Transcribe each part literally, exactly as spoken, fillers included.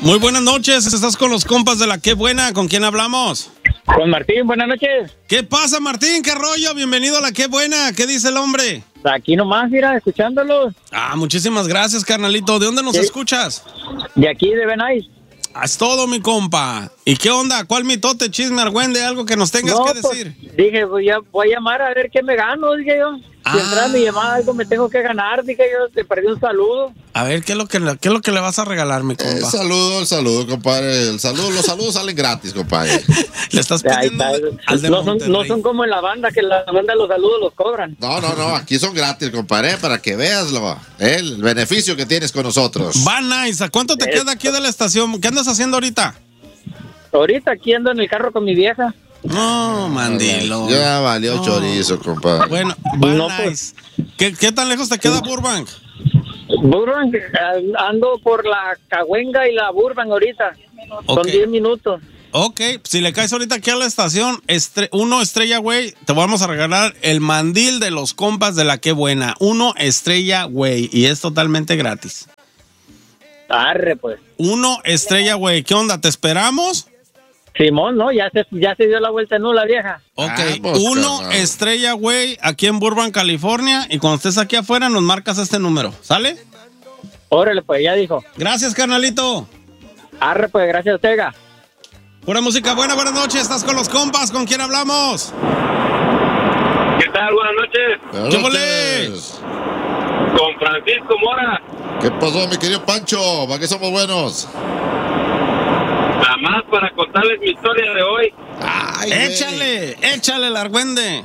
Muy buenas noches, estás con los compas de la Qué Buena, ¿con quién hablamos? Con Martín, buenas noches. ¿Qué pasa, Martín? ¿Qué rollo? Bienvenido a la Qué Buena, ¿qué dice el hombre? Aquí nomás, mira, escuchándolos. Ah, muchísimas gracias, carnalito. ¿De dónde nos ¿Sí? escuchas? De aquí, de Benay. Ah, es todo, mi compa. ¿Y qué onda? ¿Cuál mitote, chisme, argüende, algo que nos tengas No, que pues, decir? dije, voy a, voy a llamar a ver qué me gano, dije yo. Si Ah. entra mi llamada, algo me tengo que ganar, dije yo, te perdí un saludo. A ver, ¿qué es lo que le, qué es lo que le vas a regalar, mi El compa? saludo, el saludo, compadre. El saludo, los saludos salen gratis, compadre. Le estás Ahí pidiendo está. al de No son, Monterrey. no son como en la banda, que la banda los saludos los cobran. No, no, no, aquí son gratis, compadre, para que veas lo, eh, el beneficio que tienes con nosotros. Va nice. ¿A cuánto te Eso. queda aquí de la estación? ¿Qué andas haciendo ahorita? Ahorita aquí ando en el carro con mi vieja. No, mandilo. Ya valió No. chorizo, compadre. Bueno, va No, nice. ¿Qué, ¿Qué tan lejos te queda Burbank? Burbank, eh, ando por la Cahuenga y la Burbank ahorita. Ok. Son diez minutos. Ok, si le caes ahorita aquí a la estación, estre- uno Estrella Güey, te vamos a regalar el mandil de los compas de la Qué Buena. Uno Estrella Güey, y es totalmente gratis. Arre, pues. Uno Estrella Güey, ¿qué onda? ¿Te esperamos? Simón, ¿no? Ya se, ya se dio la vuelta en U la vieja. Ok, Ah, pues, uno carnal. Estrella Güey, aquí en Burbank, California, y cuando estés aquí afuera nos marcas este número, ¿sale? Órale, pues, ya dijo. Gracias, carnalito. Arre, pues, gracias, Tega. Pura música buena, buenas noches, estás con los compas, ¿con quién hablamos? ¿Qué tal? Buenas noches. Buenas ¿Qué noches. Con Francisco Mora. ¿Qué pasó, mi querido Pancho? ¿Para qué somos buenos? Nada más para contarles mi historia de hoy. Ay, güey. Échale, échale el argüende.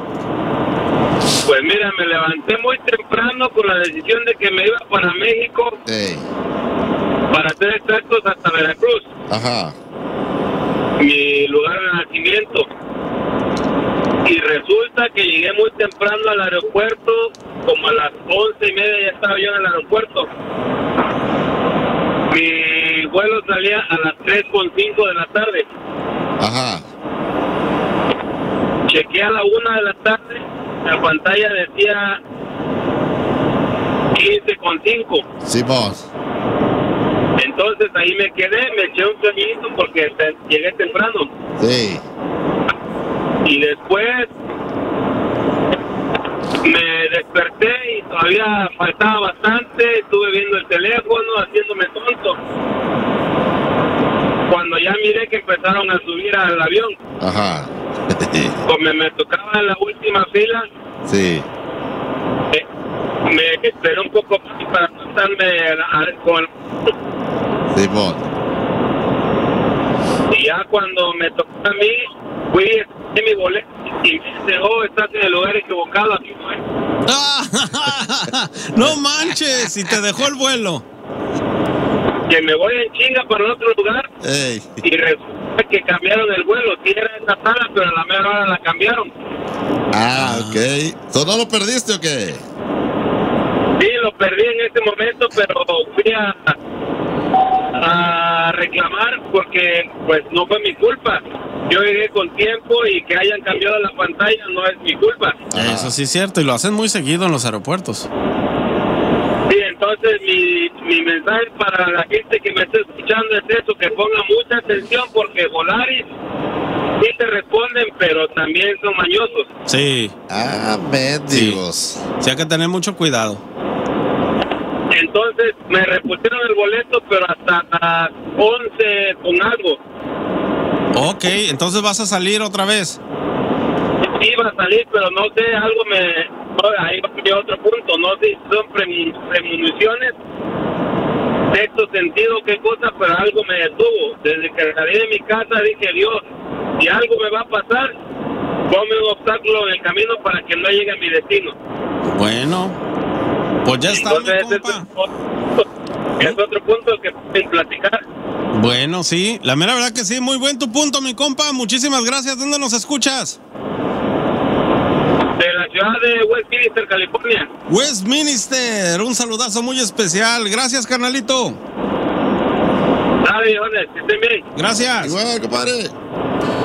Pues mira, me levanté muy temprano con la decisión de que me iba para México, Ey, para ser exactos hasta Veracruz, ajá. mi lugar de nacimiento. Y resulta que llegué muy temprano al aeropuerto, como a las once y media ya estaba yo en el aeropuerto. Mi vuelo salía a las tres con cinco de la tarde. Ajá. Chequeé a la una de la tarde, la pantalla decía quince con cinco. Simón. Entonces ahí me quedé, me eché un sueñito porque te- llegué temprano. Sí. Y después me desperté y todavía faltaba bastante, estuve viendo el teléfono, haciéndome tonto. Cuando ya miré que empezaron a subir al avión, Ajá. como me tocaba en la última fila, Sí. eh, me esperé un poco más para pasarme a- a- con... Simón. Y ya cuando me tocó a mí, fui, escogí mi boleto y me dice, oh, estás en el lugar equivocado, aquí no es. No manches, y te dejó el vuelo. Que me voy en chinga para otro lugar Ey. y resulta que cambiaron el vuelo. Sí era esa sala, pero a la mera hora la cambiaron. Ah, ok. ¿Tú no lo perdiste o qué? Sí, lo perdí en ese momento, pero fui a, a reclamar porque pues no fue mi culpa. Yo llegué con tiempo y que hayan cambiado la pantalla no es mi culpa. Ajá. Eso sí es cierto, y lo hacen muy seguido en los aeropuertos. Sí, entonces mi, mi mensaje para la gente que me está escuchando es eso, que ponga mucha atención porque Volaris sí te responden, pero también son mañosos. Sí, Ah, mendigos. sí hay que tener mucho cuidado. Entonces me repusieron el boleto, pero hasta las once con algo. Ok, entonces vas a salir otra vez. Iba a salir, pero no sé, algo me... no, ahí va mi otro punto, no sé si son premu- premoniciones, sexto sentido, qué cosa, pero algo me detuvo. Desde que salí de mi casa dije, Dios, si algo me va a pasar, ponme un obstáculo en el camino para que no llegue a mi destino. Bueno, pues ya está, mi Entonces, ese compa. es, es otro punto que pueden platicar. Bueno, sí, la mera verdad que sí, muy buen tu punto, mi compa. Muchísimas gracias. ¿Dónde nos escuchas? De la ciudad de Westminster, California. Westminster, un saludazo muy especial. Gracias, carnalito. Dale, jóvenes, que estén bien. Gracias. Igual, compadre.